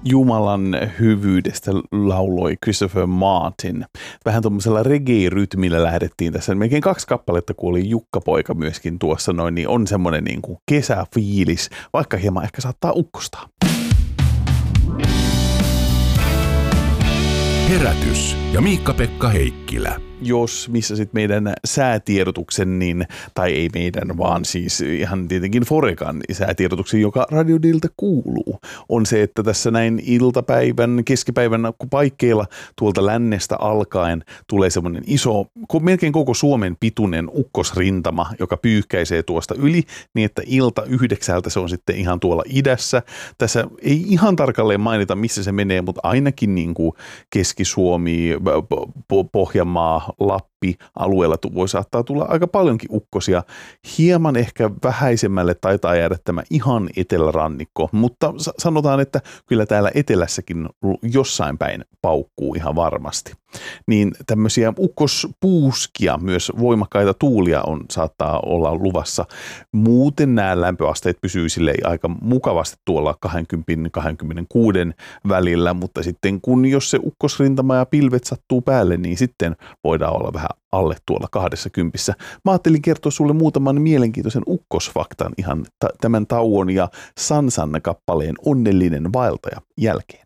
Jumalan hyvyydestä lauloi Christopher Martin. Vähän tuommoisella reggae-rytmillä lähdettiin tässä. Melkein 2 kappaletta, kun oli Jukka-poika myöskin tuossa noin, niin on semmoinen niin kuin kesäfiilis, vaikka hieman ehkä saattaa ukkostaa. Herätys ja Miikka-Pekka Heikkilä. Jos missasit meidän säätiedotuksen, niin, tai ei meidän, vaan siis ihan tietenkin Forekan säätiedotuksen, joka Radiodilta kuuluu, on se, että tässä näin iltapäivän, keskipäivän paikkeilla tuolta lännestä alkaen tulee semmoinen iso, melkein koko Suomen pituinen ukkosrintama, joka pyyhkäisee tuosta yli, niin että ilta 9 se on sitten ihan tuolla idässä. Tässä ei ihan tarkalleen mainita, missä se menee, mutta ainakin niin kuin Keski-Suomi, Pohjanmaa, Lappi alueella voi saattaa tulla aika paljonkin ukkosia. Hieman ehkä vähäisemmälle taitaa jäädä tämä ihan etelärannikko, mutta sanotaan, että kyllä täällä etelässäkin jossain päin paukkuu ihan varmasti. Niin tämmöisiä ukkospuuskia, myös voimakkaita tuulia saattaa olla luvassa. Muuten nämä lämpöasteet pysyy silleen aika mukavasti tuolla 20-26 välillä, mutta sitten jos se ukkosrintama ja pilvet sattuu päälle, niin sitten voidaan olla vähän alle tuolla 20. Mä ajattelin kertoa sulle muutaman mielenkiintoisen ukkosfaktan ihan tämän tauon ja Sansan kappaleen Onnellinen vaeltaja jälkeen.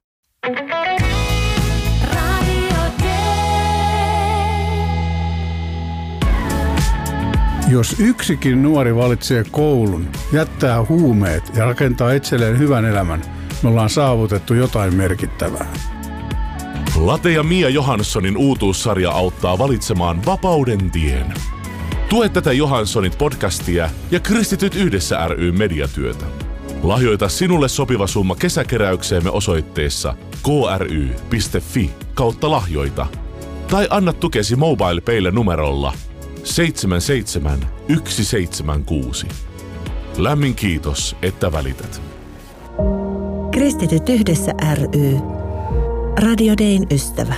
Jos yksikin nuori valitsee koulun, jättää huumeet ja rakentaa itselleen hyvän elämän, me ollaan saavutettu jotain merkittävää. Late ja Mia Johanssonin uutuussarja auttaa valitsemaan vapauden tien. Tue tätä Johanssonit podcastia ja Kristityt yhdessä ry mediatyötä. Lahjoita sinulle sopiva summa kesäkeräykseemme osoitteessa kry.fi/lahjoita tai anna tukesi MobilePaylle numerolla 77176. Lämmin kiitos, että välität. Kristityt yhdessä ry. Radio Dayn ystävä.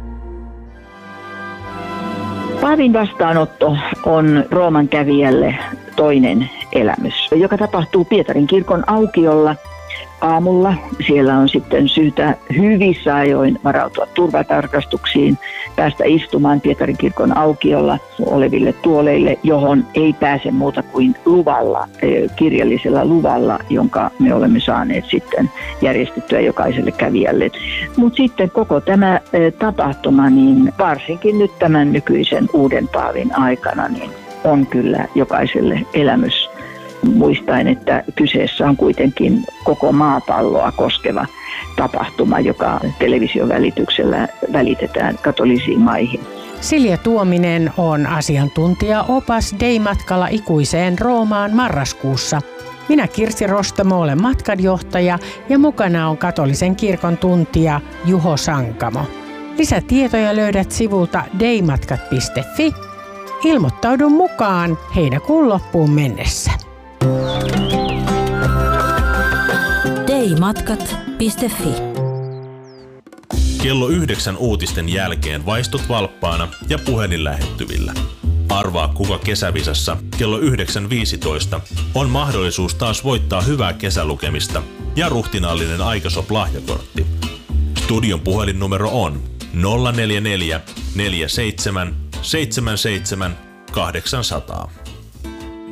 Paavin vastaanotto on Rooman kävijälle toinen elämys, joka tapahtuu Pietarin kirkon aukiolla aamulla. Siellä on sitten syytä hyvissä ajoin varautua turvatarkastuksiin, päästä istumaan Pietarin kirkon aukiolla oleville tuoleille, johon ei pääse muuta kuin luvalla, kirjallisella luvalla, jonka me olemme saaneet sitten järjestettyä jokaiselle kävijälle. Mutta sitten koko tämä tapahtuma, niin varsinkin nyt tämän nykyisen uuden paavin aikana, niin on kyllä jokaiselle elämys. Muistaen, että kyseessä on kuitenkin koko maapalloa koskeva tapahtuma, joka television välityksellä välitetään katolisiin maihin. Silja Tuominen on asiantuntija-opas Day-matkalla ikuiseen Roomaan marraskuussa. Minä Kirsi Rostamo olen matkanjohtaja ja mukana on katolisen kirkon tuntija Juho Sankamo. Lisätietoja löydät sivulta daymatkat.fi. Ilmoittaudu mukaan heinäkuun loppuun mennessä. daymatkat.fi. Kello 9 uutisten jälkeen vaistut valppaana ja puhelin lähettyvillä. Arvaa kuka kesävisassa kello 9.15 on mahdollisuus taas voittaa hyvää kesälukemista ja ruhtinaallinen Aikasop-lahjakortti. Studion puhelinnumero on 044 47 77 800.